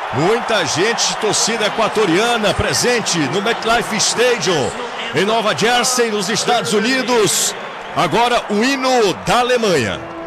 Muita gente, torcida equatoriana presente no MetLife Stadium, em Nova Jersey, nos Estados Unidos. Agora o hino da Alemanha.